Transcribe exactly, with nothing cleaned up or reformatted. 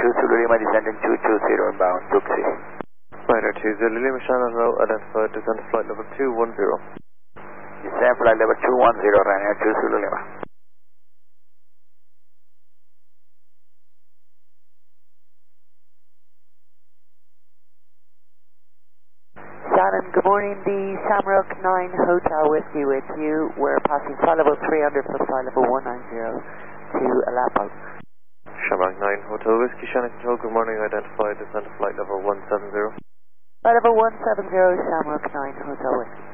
two Zulu Lima, descending two two zero inbound, Tuxi. Rider two Zulu Lima, Shannon Row, identified, descend flight level two one zero. Descend flight level two one zero, Ryanair two Zulu Lima. Shannon, good morning. The Shamrock nine Hotel Whiskey with you. We're passing flight level three hundred for flight level one nine zero to Aleppo. Shamrock nine Hotel Whiskey, Shannon Control, good morning, identified, descend flight level one seven zero. Flight level one seven zero, Shamrock nine Hotel Whiskey.